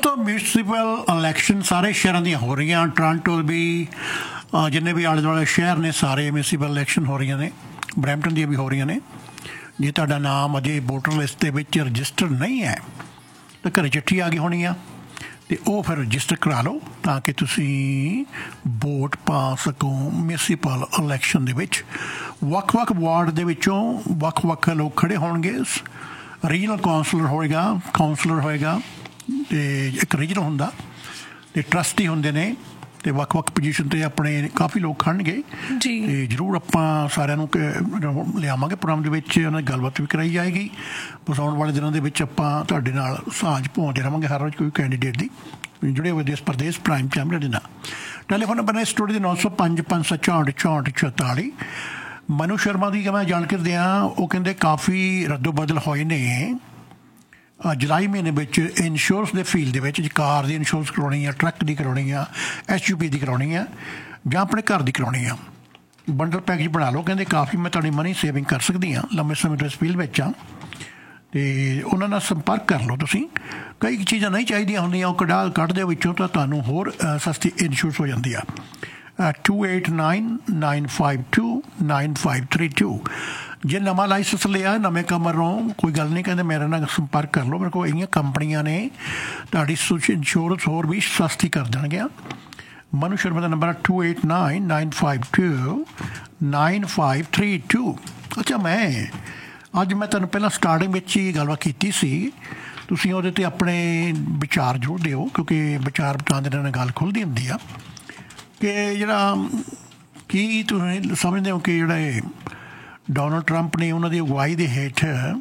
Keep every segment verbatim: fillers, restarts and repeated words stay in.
ਦੋਸਤੋ municipal election ਸਾਰੇ ਸ਼ਹਿਰਾਂ ਦੀਆਂ ਹੋ ਰਹੀਆਂ। ਟੋਰਾਂਟੋ ਵੀ, ਜਿੰਨੇ ਵੀ ਆਲੇ ਦੁਆਲੇ ਸ਼ਹਿਰ ਨੇ ਸਾਰੇ ਮਿਊਨਿਸਪਲ ਇਲੈਕਸ਼ਨ ਹੋ ਰਹੀਆਂ ਨੇ। ਬਰੈਂਪਟਨ ਦੀਆਂ ਵੀ ਹੋ ਰਹੀਆਂ ਨੇ। ਜੇ ਤੁਹਾਡਾ ਨਾਮ ਅਜੇ ਵੋਟਰ ਲਿਸਟ ਦੇ ਵਿੱਚ ਰਜਿਸਟਰ ਨਹੀਂ ਹੈ ਤਾਂ ਘਰੇ ਚਿੱਠੀ ਆ ਗਈ ਹੋਣੀ ਆ, ਅਤੇ ਉਹ ਫਿਰ ਰਜਿਸਟਰ ਕਰਾ ਲਓ ਤਾਂ ਕਿ ਤੁਸੀਂ ਵੋਟ ਪਾ ਸਕੋ। ਮਿਊਨਿਸਪਲ ਇਲੈਕਸ਼ਨ ਦੇ ਵਿੱਚ ਵੱਖ ਵੱਖ ਵਾਰਡ ਦੇ ਵਿੱਚੋਂ ਵੱਖ ਵੱਖ ਲੋਕ ਖੜ੍ਹੇ ਹੋਣਗੇ। ਰੀਜਨਲ ਕਾਉਂਸਲਰ ਹੋਏਗਾ ਕਾਉਂਸਲਰ ਹੋਏਗਾ ਅਤੇ ਇੱਕ ਰੀਜਨਲ ਹੁੰਦਾ ਅਤੇ ਟਰਸਟੀ ਹੁੰਦੇ ਨੇ, ਅਤੇ ਵੱਖ ਵੱਖ ਪੋਜੀਸ਼ਨ 'ਤੇ ਆਪਣੇ ਕਾਫੀ ਲੋਕ ਖੜਨਗੇ। ਅਤੇ ਜ਼ਰੂਰ ਆਪਾਂ ਸਾਰਿਆਂ ਨੂੰ ਲਿਆਵਾਂਗੇ ਪ੍ਰੋਗਰਾਮ ਦੇ ਵਿੱਚ, ਉਹਨਾਂ ਦੀ ਗੱਲਬਾਤ ਵੀ ਕਰਾਈ ਜਾਏਗੀ। ਬਸ ਆਉਣ ਵਾਲੇ ਦਿਨਾਂ ਦੇ ਵਿੱਚ ਆਪਾਂ ਤੁਹਾਡੇ ਨਾਲ ਸਾਂਝ ਪਹੁੰਚਦੇ ਰਹਾਂਗੇ ਹਰ ਰੋਜ਼ ਕੋਈ ਕੈਂਡੀਡੇਟ ਦੀ। ਜੁੜੇ ਹੋਏ ਦੇਸ਼ ਪ੍ਰਦੇਸ਼ ਪ੍ਰਾਈਮ ਟਾਈਮ ਦੇ ਨਾਲ। ਟੈਲੀਫੋਨ ਨੰਬਰ ਨੇ ਸਟੂਡੀਓ ਦੇ ਨੌ ਸੌ ਪੰਜ ਪੰਜ ਸੌ ਚੌਂਹਠ ਚੌਂਹਠ ਚੁਤਾਲੀ। ਮਨੂ ਸ਼ਰਮਾ ਦੀ ਮੈਂ ਜਾਣਕਾਰੀ ਦਿਆਂ, ਉਹ ਕਹਿੰਦੇ ਕਾਫੀ ਰੱਦੋ ਬਦਲ ਹੋਏ ਨੇ ਜੁਲਾਈ ਮਹੀਨੇ ਵਿੱਚ ਇੰਸ਼ੋਰੈਂਸ ਦੇ ਫੀਲਡ ਦੇ ਵਿੱਚ। ਕਾਰ ਦੀ ਇੰਸ਼ੋਰੈਂਸ ਕਰਾਉਣੀ ਆ, ਟਰੱਕ ਦੀ ਕਰਾਉਣੀ ਆ, ਐਸ ਯੂ ਪੀ ਦੀ ਕਰਾਉਣੀ ਆ, ਜਾਂ ਆਪਣੇ ਘਰ ਦੀ ਕਰਾਉਣੀ ਆ। ਬੰਡਲ ਪੈਕੇਜ ਬਣਾ ਲਓ। ਕਹਿੰਦੇ ਕਾਫੀ ਮੈਂ ਤੁਹਾਡੀ ਮਨੀ ਸੇਵਿੰਗ ਕਰ ਸਕਦੀ ਹਾਂ, ਲੰਬੇ ਸਮੇਂ ਤੋਂ ਇਸ ਫੀਲਡ ਵਿੱਚ ਆ, ਅਤੇ ਉਹਨਾਂ ਨਾਲ ਸੰਪਰਕ ਕਰ ਲਓ ਤੁਸੀਂ। ਕਈ ਚੀਜ਼ਾਂ ਨਹੀਂ ਚਾਹੀਦੀਆਂ ਹੁੰਦੀਆਂ, ਉਹ ਕਢਾ ਕੱਢ ਦੇ ਵਿੱਚੋਂ ਤਾਂ ਤੁਹਾਨੂੰ ਹੋਰ ਸਸਤੀ ਇੰਸ਼ੋਰੈਂਸ ਹੋ ਜਾਂਦੀ ਆ। To eight nine nine five to nine five three two. ਜੇ ਨਵਾਂ ਲਾਇਸੈਂਸ ਲਿਆ, ਨਵੇਂ ਕਮਰੋਂ, ਕੋਈ ਗੱਲ ਨਹੀਂ, ਕਹਿੰਦੇ ਮੇਰੇ ਨਾਲ ਸੰਪਰਕ ਕਰ ਲਓ। ਮੇਰੇ ਕੋਲ ਇੰਨੀਆਂ ਕੰਪਨੀਆਂ ਨੇ ਤੁਹਾਡੀ ਇੰਸ਼ੋਰੈਂਸ ਹੋਰ ਵੀ ਸਸਤੀ ਕਰ ਦੇਣਗੀਆਂ। ਮਨੂ ਸ਼ਰਮਾ ਦਾ number two eight nine nine five to nine five three two. ਅੱਛਾ, ਮੈਂ ਅੱਜ ਮੈਂ ਤੁਹਾਨੂੰ ਪਹਿਲਾਂ ਸਟਾਰਟਿੰਗ ਵਿੱਚ ਹੀ ਗੱਲਬਾਤ ਕੀਤੀ ਸੀ, ਤੁਸੀਂ ਉਹਦੇ 'ਤੇ ਆਪਣੇ ਵਿਚਾਰ ਜ਼ਰੂਰ ਦਿਓ, ਕਿਉਂਕਿ ਵਿਚਾਰ ਬਤਾਉਣ ਦੇ ਨਾਲ ਗੱਲ ਖੁੱਲ੍ਹਦੀ ਹੁੰਦੀ ਆ ਕਿ ਜਿਹੜਾ ਕੀ ਤੁਸੀਂ ਸਮਝਦੇ ਹੋ ਕਿ ਜਿਹੜਾ ਇਹ ਡੋਨਲਡ ਟਰੰਪ ਨੇ ਉਹਨਾਂ ਦੀ ਅਗਵਾਈ ਦੇ ਹੇਠ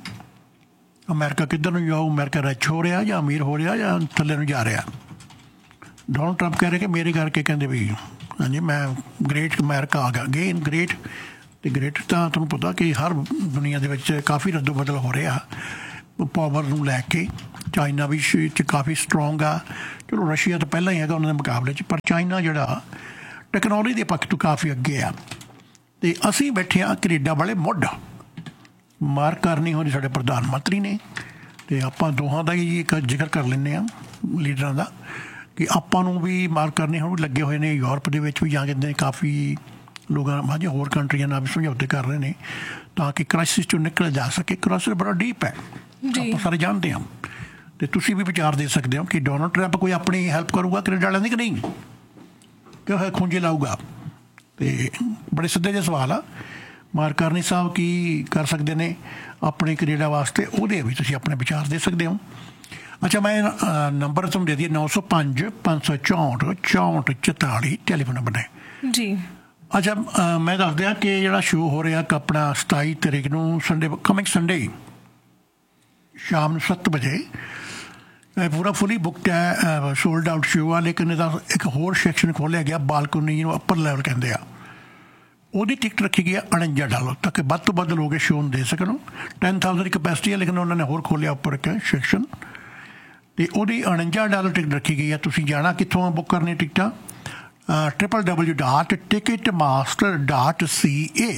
ਅਮਰੀਕਾ ਕਿੱਧਰ ਨੂੰ ਜਾਊ? ਅਮਰੀਕਾ ਰਿਚ ਹੋ ਰਿਹਾ ਜਾਂ ਅਮੀਰ ਹੋ ਰਿਹਾ ਜਾਂ ਥੱਲੇ ਨੂੰ ਜਾ ਰਿਹਾ? ਡੋਨਲਡ ਟਰੰਪ ਕਹਿ ਰਹੇ ਕਿ ਮੇਰੇ ਕਰਕੇ, ਕਹਿੰਦੇ ਵੀ ਹਾਂਜੀ ਮੈਂ ਗ੍ਰੇਟ ਅਮਰੀਕਾ ਆ ਗਿਆ, ਗੇਨ ਗ੍ਰੇਟ। ਅਤੇ ਗ੍ਰੇਟ ਤਾਂ ਤੁਹਾਨੂੰ ਪਤਾ ਕਿ ਹਰ ਦੁਨੀਆ ਦੇ ਵਿੱਚ ਕਾਫੀ ਰੱਦੋ ਬਦਲ ਹੋ ਰਿਹਾ ਪਾਵਰ ਨੂੰ ਲੈ ਕੇ। ਚਾਈਨਾ ਵੀ 'ਚ ਕਾਫੀ ਸਟਰੋਂਗ ਆ। ਚਲੋ ਰਸ਼ੀਆ ਤਾਂ ਪਹਿਲਾਂ ਹੀ ਹੈਗਾ ਉਹਨਾਂ ਦੇ ਮੁਕਾਬਲੇ 'ਚ, ਪਰ ਚਾਈਨਾ ਜਿਹੜਾ ਟੈਕਨੋਲੋਜੀ ਦੇ ਪੱਖ ਤੋਂ ਕਾਫੀ ਅੱਗੇ ਆ। ਅਤੇ ਅਸੀਂ ਬੈਠੇ ਹਾਂ ਕੈਨੇਡਾ ਵਾਲੇ ਮੁੱਢ। ਮਾਰਕ ਕਰਨੀ ਹੋਣੀ ਸਾਡੇ ਪ੍ਰਧਾਨ ਮੰਤਰੀ ਨੇ, ਅਤੇ ਆਪਾਂ ਦੋਹਾਂ ਦਾ ਹੀ ਇੱਕ ਜ਼ਿਕਰ ਕਰ ਲੈਂਦੇ ਹਾਂ ਲੀਡਰਾਂ ਦਾ, ਕਿ ਆਪਾਂ ਨੂੰ ਵੀ ਮਾਰਕ ਕਰਨੇ ਹੁਣ ਲੱਗੇ ਹੋਏ ਨੇ। ਯੂਰਪ ਦੇ ਵਿੱਚ ਵੀ ਜਾ ਕੇ ਕਾਫੀ ਲੋਕਾਂ ਹਾਂਜੀ ਹੋਰ ਕੰਟਰੀਆਂ ਨਾਲ ਵੀ ਸਮਝੌਤੇ ਕਰ ਰਹੇ ਨੇ ਤਾਂ ਕਿ ਕ੍ਰਾਈਸਿਸ 'ਚੋਂ ਨਿਕਲ ਜਾ ਸਕੇ। ਕ੍ਰਾਈਸਿਸ ਬੜਾ ਡੀਪ ਹੈ, ਆਪਾਂ ਸਾਰੇ ਜਾਣਦੇ ਹਾਂ। ਅਤੇ ਤੁਸੀਂ ਵੀ ਵਿਚਾਰ ਦੇ ਸਕਦੇ ਹੋ ਕਿ ਡੋਨਲਡ ਟਰੰਪ ਕੋਈ ਆਪਣੀ ਹੈਲਪ ਕਰੂਗਾ ਕੈਨੇਡਾ ਵਾਲਿਆਂ ਦੀ ਕਿ ਨਹੀਂ, ਕਿਉਂ ਖੂੰਜੇ ਲਾਊਗਾ? ਅਤੇ ਬੜੇ ਸਿੱਧੇ ਜਿਹੇ ਸਵਾਲ ਆ। ਮਾਰਕ ਕਰਨੀ ਸਾਹਿਬ ਕੀ ਕਰ ਸਕਦੇ ਨੇ ਆਪਣੇ ਕੈਨੇਡਾ ਵਾਸਤੇ, ਉਹਦੇ ਵੀ ਤੁਸੀਂ ਆਪਣੇ ਵਿਚਾਰ ਦੇ ਸਕਦੇ ਹੋ। ਅੱਛਾ, ਮੈਂ ਨੰਬਰ ਤੁਹਾਨੂੰ ਦੇ ਦਈਏ ਨੌ ਸੌ ਪੰਜ ਪੰਜ ਸੌ ਚੌਂਹਠ ਚੌਂਹਠ ਚੁਤਾਲੀ ਟੈਲੀਫੋਨ ਨੰਬਰ ਨੇ ਜੀ। ਅੱਛਾ, ਮੈਂ ਦੱਸ ਦਿਆਂ ਕਿ ਜਿਹੜਾ ਸ਼ੋਅ ਹੋ ਰਿਹਾ ਆਪਣਾ ਸਤਾਈ ਤਰੀਕ ਨੂੰ ਸੰਡੇ, ਕਮਿੰਗ ਸੰਡੇ ਸ਼ਾਮ ਨੂੰ ਸੱਤ ਵਜੇ ਪੂਰਾ ਫੁੱਲੀ ਬੁੱਕਡ ਹੈ, ਸੋਲਡ ਆਊਟ ਸ਼ੋਅ ਆ। ਲੇਕਿਨ ਇਹਦਾ ਇੱਕ ਹੋਰ ਸੈਕਸ਼ਨ ਖੋਲ੍ਹਿਆ ਗਿਆ, ਬਾਲਕੋਨੀ ਜਿਹਨੂੰ ਅੱਪਰ ਲੈਵਲ ਕਹਿੰਦੇ ਆ, ਉਹਦੀ ਟਿਕਟ ਰੱਖੀ ਗਈ ਹੈ ਉਣੰਜਾ ਡਾਲਰ ਤਾਂ ਕਿ ਵੱਧ ਤੋਂ ਵੱਧ ਲੋਕ ਸ਼ੋਅ ਨੂੰ ਦੇ ਸਕਣ। ਟੈਨ ਥਾਊਜ਼ੈਂਡ ਦੀ ਕਪੈਸਿਟੀ ਹੈ, ਲੇਕਿਨ ਉਹਨਾਂ ਨੇ ਹੋਰ ਖੋਲ੍ਹਿਆ ਉੱਪਰ ਇੱਕ ਸੈਕਸ਼ਨ, ਅਤੇ ਉਹਦੀ ਉਣੰਜਾ ਡਾਲਰ ਟਿਕਟ ਰੱਖੀ ਗਈ ਹੈ। ਤੁਸੀਂ ਜਾਣਾ ਕਿੱਥੋਂ ਬੁੱਕ ਕਰਨੀ ਟਿਕਟਾਂ? Triple W dot ticket master dot ਸੀ ਏ।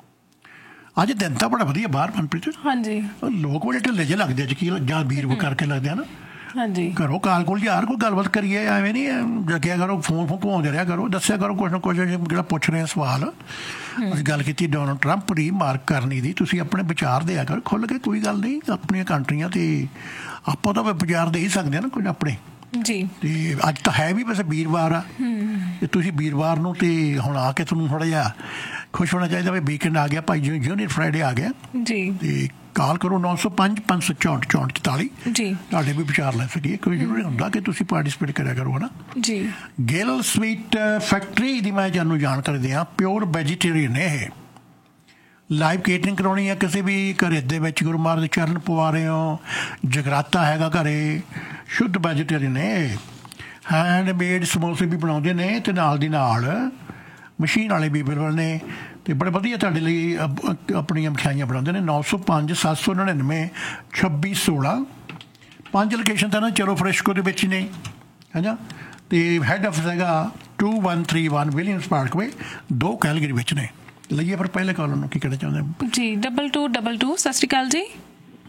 ਅੱਜ ਦਿਨ ਤਾਂ ਬੜਾ ਵਧੀਆ ਬਾਹਰ ਮਨਪ੍ਰੀਤ। ਹਾਂਜੀ, ਲੋਕ ਬੜੇ ਢਿੱਲੇ ਜਿਹੇ ਲੱਗਦੇ ਅੱਜ, ਕੀ ਜਾਂ ਵੀਰ ਕਰਕੇ ਲੱਗਦੇ ਆ ਨਾ। ਹਾਂਜੀ, ਘਰੋਂ ਕਾਲ ਕੋਲ ਯਾਰ ਕੋਈ ਗੱਲਬਾਤ ਕਰੀਏ, ਐਵੇਂ ਨਹੀਂ ਲੱਗਿਆ ਕਰੋ, ਫੋਨ ਫੋਨ ਘੁਮਾਉਂਦੇ ਰਿਹਾ ਕਰੋ, ਦੱਸਿਆ ਕਰੋ ਕੁਛ ਨਾ ਕੁਛ ਜਿਹੜਾ ਪੁੱਛ ਰਹੇ ਸਵਾਲ। ਅਸੀਂ ਗੱਲ ਕੀਤੀ ਡੋਨਲਡ ਟਰੰਪ ਦੀ ਮਾਰਕ ਕਰਨੀ ਦੀ, ਤੁਸੀਂ ਆਪਣੇ ਵਿਚਾਰ ਦਿਆ ਕਰੋ ਖੁੱਲ੍ਹ ਕੇ, ਕੋਈ ਗੱਲ ਨਹੀਂ। ਆਪਣੀਆਂ ਕੰਟਰੀਆਂ 'ਤੇ ਆਪਾਂ ਤਾਂ ਵਿਚਾਰ ਦੇ ਹੀ ਸਕਦੇ ਹਾਂ ਨਾ ਕੁਝ ਆਪਣੇ ਜੀ। ਅਤੇ ਅੱਜ ਤਾਂ ਹੈ ਵੀ ਵੈਸੇ ਵੀਰਵਾਰ ਆ, ਅਤੇ ਤੁਸੀਂ ਵੀਰਵਾਰ ਨੂੰ ਅਤੇ ਹੁਣ ਆ ਕੇ ਤੁਹਾਨੂੰ ਥੋੜ੍ਹਾ ਜਿਹਾ ਖੁਸ਼ ਹੋਣਾ ਚਾਹੀਦਾ ਵੀ ਵੀਕਐਂਡ ਆ ਗਿਆ ਭਾਈ, ਜੂਨੀਅਰ ਫਰਾਈਡੇ ਆ ਗਿਆ ਜੀ। ਅਤੇ ਕਾਲ ਕਰੋ ਨੌ ਸੌ ਪੰਜ ਪੰਜ ਸੌ ਚੌਂਹਠ ਚੌਂਹਠ ਚੁਤਾਲੀ ਜੀ, ਤੁਹਾਡੇ ਵੀ ਵਿਚਾਰ ਲੈ ਸਕੀਏ। ਕੋਈ ਜ਼ਰੂਰੀ ਹੁੰਦਾ ਕਿ ਤੁਸੀਂ ਪਾਰਟੀਸਪੇਟ ਕਰਿਆ ਕਰੋ, ਹੈ ਨਾ ਜੀ। ਗਿੱਲ ਸਵੀਟ ਫੈਕਟਰੀ ਦੀ ਮੈਂ ਤੁਹਾਨੂੰ ਜਾਣਕਾਰੀ ਦਿਆਂ, ਪਿਓਰ ਵੈਜੀਟੇਰੀਅਨ ਹੈ ਇਹ। ਲਾਈਵ ਕੇਟਰਿੰਗ ਕਰਾਉਣੀ ਹੈ ਕਿਸੇ ਵੀ ਘਰ ਦੇ ਵਿੱਚ, ਗੁਰੂ ਮਹਾਰਾਜ ਦੇ ਚਰਨ ਪਵਾ ਰਹੇ ਹੋ, ਜਗਰਾਤਾ ਹੈਗਾ ਘਰੇ, ਸ਼ੁੱਧ ਵੈਜੀਟੇਰੀਅਨ ਹੈ। ਹੈਂਡਮੇਡ ਸਮੋਸੇ ਵੀ ਬਣਾਉਂਦੇ ਨੇ, ਅਤੇ ਨਾਲ ਦੀ ਨਾਲ ਮਸ਼ੀਨ ਵਾਲੇ ਵੀ ਬਿਲਕੁਲ ਨੇ, ਅਤੇ ਬੜੇ ਵਧੀਆ ਤੁਹਾਡੇ ਲਈ ਆਪਣੀਆਂ ਮਿਠਾਈਆਂ ਬਣਾਉਂਦੇ ਨੇ। ਨੌ ਸੌ ਪੰਜ ਸੱਤ ਸੌ ਨੜਿਨਵੇਂ ਛੱਬੀ ਸੋਲਾਂ ਪੰਜ ਲੋਕੇਸ਼ਨ ਤਾਂ ਨਾ ਚਲੋ ਫਰੈਸ਼ਕੋ ਦੇ ਵਿੱਚ ਨੇ, ਹੈ ਨਾ। ਅਤੇ ਹੈੱਡ ਆਫਿਸ ਹੈਗਾ to one three one Williams Parkway, ਦੋ ਕੈਲਗਰੀ ਵਿੱਚ ਨੇ। ਲਈਏ ਫਿਰ ਪਹਿਲੇ ਕਾਲ ਨੂੰ ਕੀ ਕਹਿਣਾ ਚਾਹੁੰਦੇ ਜੀ। ਡਬਲ ਟੂ ਡਬਲ ਟੂ ਸਤਿ ਸ਼੍ਰੀ ਅਕਾਲ ਜੀ।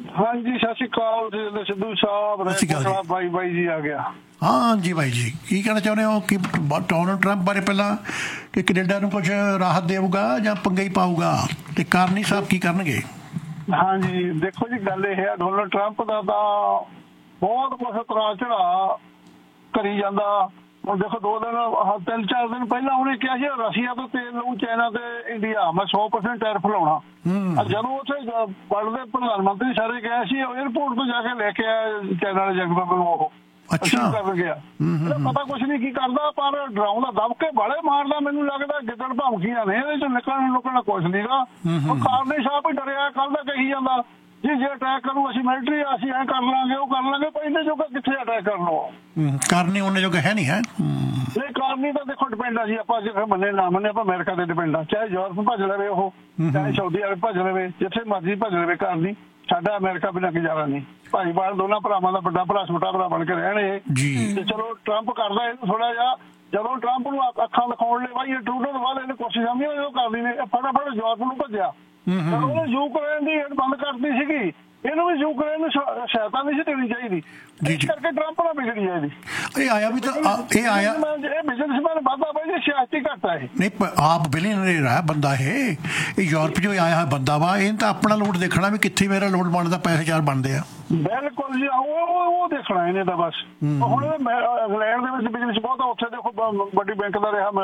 ਹਾਂਜੀ ਸਤਿ ਸ਼੍ਰੀ ਅਕਾਲ ਜੀ ਸਿੱਧੂ ਸਾਹਿਬ। ਸਤਿ ਸ਼੍ਰੀ ਅਕਾਲ ਜੀ। ਬਾਈ ਬਾਈ ਜੀ ਆ ਗਿਆ। ਹਾਂ ਜੀ ਬਾਈ ਜੀ, ਕੀ ਕਹਿਣਾ ਚਾਹੁੰਦੇ ਹੋ ਕਿ ਡੋਨਲਡ ਟਰੰਪ ਬਾਰੇ ਪਹਿਲਾਂ ਕਿ ਕੈਨੇਡਾ ਨੂੰ ਕੁਝ ਰਾਹਤ ਦੇਊਗਾ ਜਾਂ ਪੰਗਾ ਹੀ ਪਾਊਗਾ, ਤੇ ਕਾਰਨੀ ਸਾਹਿਬ ਕੀ ਕਰਨਗੇ? ਹਾਂਜੀ ਦੇਖੋ ਜੀ, ਗੱਲ ਇਹ ਹੈ ਡੋਨਲਡ ਟਰੰਪ ਦਾ ਤਾਂ ਬਹੁਤ ਕੁਛ ਉਤਰਾ ਚੜਾ ਕਰੀ ਜਾਂਦਾ। ਹੁਣ ਦੇਖੋ ਦੋ ਦਿਨ ਤਿੰਨ ਚਾਰ ਦਿਨ ਪਹਿਲਾਂ ਉਹਨੇ ਕਿਹਾ ਸੀ ਰਸ਼ੀਆ ਤੋਂ ਤੇਲ ਲਊ, ਚਾਈਨਾ ਤੇ ਇੰਡੀਆ ਮੈਂ ਸੌ ਪਰਸੈਂਟ ਟੈਰਿਫ ਲਾਉਣਾ। ਜਦੋਂ ਉੱਥੇ ਵਰਲਡ ਦੇ ਪ੍ਰਧਾਨ ਮੰਤਰੀ ਸਾਰੇ ਗਏ ਸੀ, ਏਅਰਪੋਰਟ ਤੋਂ ਜਾ ਕੇ ਲੈ ਕੇ ਆਇਆ ਚਾਈਨਾ ਦੇ ਜਗਤ ਨੂੰ ਉਹ ਅੱਛਾ ਕਰ ਗਿਆ। ਪਤਾ ਕੁਛ ਨਹੀਂ ਕੀ ਕਰਦਾ, ਪਰ ਡਰਾਉਂਦਾ ਦਬਕੇ ਬਾਲੇ ਮਾਰਦਾ। ਮੈਨੂੰ ਲੱਗਦਾ ਗਿੱਦੜ ਭਮਕੀਆਂ ਨੇ ਇਹਦੇ ਚ, ਨਿਕਲਣ ਲੁਕਣ ਕੁਛ ਨੀਗਾ। ਕਾਰਨੀ ਸਾਹਿਬ ਹੀ ਡਰਿਆ ਕੱਲ ਦਾ ਕਹੀ ਜਾਂਦਾ ਜੀ ਜੇ ਅਟੈਕ ਕਰੂ ਅਸੀਂ ਮਿਲਟਰੀ ਅਸੀਂ ਐਂ ਕਰ ਲਾਂਗੇ ਉਹ ਕਰ ਲਾਂਗੇ, ਪਰ ਇਹਨੇ ਜੋਗਾ ਕਿੱਥੇ ਅਟੈਕ ਕਰ ਲਓ। ਕਾਰਨੀ ਉਹਨੇ ਜੋਗਾ ਹੈ ਨਹੀਂ ਹੈ। ਨਹੀਂ ਕਾਰਨੀ ਤਾਂ ਦੇਖੋ ਡਿਪੈਂਡ ਆ ਜੀ, ਆਪਾਂ ਜੇ ਮੰਨੇ ਨਾ ਮੰਨੇ ਆਪਾਂ ਅਮਰੀਕਾ ਤੇ ਡਿਪੈਂਡ ਆ। ਚਾਹੇ ਯੂਰਪ ਭੱਜ ਲਵੇ ਉਹ, ਚਾਹੇ ਸਾਊਦੀ ਅਰਬ ਭੱਜ ਲਵੇ, ਜਿੱਥੇ ਮਰਜ਼ੀ ਭੱਜ ਲਵੇ ਕਾਰਨੀ। ਸਾਡਾ ਅਮਰੀਕਾ ਬਿਨਾਂ ਗੁਜ਼ਾਰਾ ਨਹੀਂ। ਭਾਈਵਾਲ ਦੋਨਾਂ ਭਰਾਵਾਂ ਦਾ ਵੱਡਾ ਭਰਾ ਛੋਟਾ ਭਰਾ ਬਣ ਕੇ ਰਹਿਣ ਇਹ ਤੇ ਚਲੋ ਟਰੰਪ ਕਰਦਾ ਇਹਨੂੰ ਥੋੜਾ ਜਿਹਾ। ਜਦੋਂ ਟਰੰਪ ਨੂੰ ਅੱਖਾਂ ਦਿਖਾਉਣ ਲਈ ਬਾਈ ਟਰੂਡੋ ਤੋਂ ਬਾਅਦ ਇਹਨੇ ਕੋਸ਼ਿਸ਼ ਸਮਝੀ ਉਹ ਕਰਨੀ ਨੇ ਫਟਾਫਟ ਯੂਰਪ ਨੂੰ ਭੱਜਿਆ। ਉਹਨੇ ਯੂਕਰੇਨ ਦੀ ਏਡ ਬੰਦ ਕਰਤੀ ਸੀਗੀ, ਇਹਨੂੰ ਵੀ ਯੂਕਰੇਨ ਨੂੰ ਸਹਾਇਤਾ ਨਹੀਂ ਸੀ ਦੇਣੀ ਚਾਹੀਦੀ। ਇਸ ਕਰਕੇ ਟਰੰਪ ਨਾਲ ਵਿਗੜੀ ਹੈ ਇਹਦੀ। ਇਹ ਆਇਆ ਵੀ ਤਾਂ ਇਹ ਆਇਆ ਇਹ ਬਿਜ਼ਨਸਮੈਨ ਵੱਧਦਾ ਬਾਈ ਜੀ, ਸਿਆਸਤੀ ਘੱਟ ਹੈ ਨਹੀਂ। ਆਪ ਬਿਲੀਅਨਰ ਹੈ ਬੰਦਾ ਇਹ ਇਹ ਯੂਰਪ ਜੋ ਆਇਆ ਹੋਇਆ ਬੰਦਾ ਵਾ, ਇਹਨੇ ਤਾਂ ਆਪਣਾ ਲੋਡ ਦੇਖਣਾ ਵੀ ਕਿੱਥੇ ਮੇਰਾ ਲੋਡ ਬਣਦਾ, ਪੈਸੇ ਚਾਰ ਬਣਦੇ ਆ। ਬਿਲਕੁਲ ਜੀ, ਉਹ ਉਹ ਦੇਖਣਾ ਇਹਨੇ ਤਾਂ ਬਸ। ਹੁਣ ਇੰਗਲੈਂਡ ਦੇ ਵਿੱਚ ਬਿਜ਼ਨਸ ਬਹੁਤ ਆ, ਉੱਥੇ ਦੇਖੋ ਵੱਡੀ ਬੈਂਕ ਦਾ ਰਿਹਾ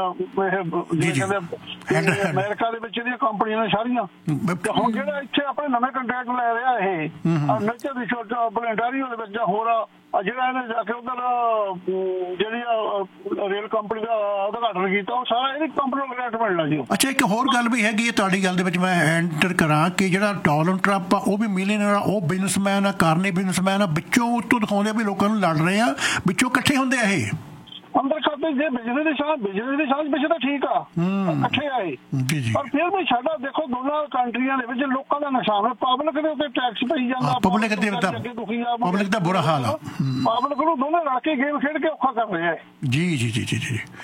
ਕਹਿੰਦੇ ਅਮਰੀਕਾ ਦੇ ਵਿੱਚ ਇਹਦੀਆਂ ਕੰਪਨੀਆਂ ਨੇ ਸਾਰੀਆਂ। ਹੁਣ ਜਿਹੜਾ ਇੱਥੇ ਆਪਣੇ ਨਵੇਂ ਕੰਟਰੈਕਟ ਲੈ ਰਿਹਾ ਇਹ ਨੇਚਰ ਰਿਸੋਰਸ ਬਲੈਂਡਾਰੀਓ ਦੇ ਵਿੱਚ ਹੋਰ ਜਿਹੜਾ ਇਹਨੇ ਜਾ ਕੇ ਉਧਰ ਜਿਹੜੀ ਰੇਲ ਕੰਪਨੀ ਦਾ ਉਦਘਾਟਨ ਕੀਤਾ, ਉਹ ਸਾਰਾ ਇਹਦੀ ਕੰਪਨੀ ਨੂੰ ਗ੍ਰਾਂਟ ਮਿਲਣਾ ਜੀ। ਅੱਛਾ, ਇੱਕ ਹੋਰ ਗੱਲ ਵੀ ਹੈਗੀ ਹੈ ਤੁਹਾਡੀ ਗੱਲ ਦੇ ਵਿੱਚ ਮੈਂ ਐਂਟਰ ਕਰਾਂ ਕਿ ਜਿਹੜਾ ਡੋਨਲਡ ਟਰੰਪ ਆ ਉਹ ਵੀ ਮਿਲੀਅਨਰ ਆ, ਉਹ ਬਿਜ਼ਨਸਮੈਨ ਆ, ਕਾਰਨੀ ਬਿਜ਼ਨਸਮੈਨ ਆ। ਵਿੱਚੋਂ ਉੱਤੋਂ ਦਿਖਾਉਂਦੇ ਵੀ ਲੋਕਾਂ ਨੂੰ ਲੜ ਰਹੇ ਆ, ਵਿੱਚੋਂ ਇਕੱਠੇ ਹੁੰਦੇ ਆ ਇਹ ਅੰਦਰ ਖਾਤੇ। ਜੇ ਬਿਜਨਸ ਦੀ ਸਾਂਝ ਬਿਜਨਸ ਦੀ ਸਾਂਝ ਪਿੱਛੇ ਤਾਂ ਠੀਕ ਆ, ਇਕੱਠੇ ਆਏ, ਪਰ ਫਿਰ ਵੀ ਸਾਡਾ ਦੇਖੋ ਦੋਨਾਂ ਕੰਟਰੀਆਂ ਦੇ ਵਿੱਚ ਲੋਕਾਂ ਦਾ ਨੁਕਸਾਨ ਹੈ। ਪਬਲਿਕ ਦੇ ਉੱਤੇ ਟੈਕਸ ਪਈ ਜਾਂਦਾ, ਪਬਲਿਕ ਦੇ ਪਬਲਿਕ ਦਾ ਬੁਰਾ ਹਾਲ ਆ। ਪਬਲਿਕ ਨੂੰ ਦੋਨੇ ਰਲ ਕੇ ਗੇਮ ਖੇਡ ਕੇ ਔਖਾ ਕਰ ਰਿਹਾ ਹੈ। ਜੀ ਜੀ ਜੀ ਜੀ ਜੀ